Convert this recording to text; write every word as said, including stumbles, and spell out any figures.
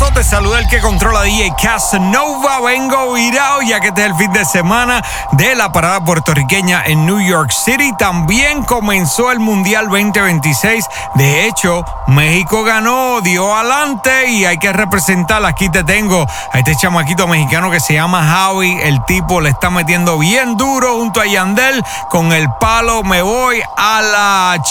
paso, te saluda el que controla D J Casanova. Vengo virado ya que este es el fin de semana de la parada puertorriqueña en New York City. También comenzó el Mundial veinte veintiséis. De hecho, México ganó, dio adelante y hay que representar. Aquí te tengo a este chamaquito mexicano que se llama Javi. El tipo le está metiendo bien duro junto a Yandel con el palo. Me voy a la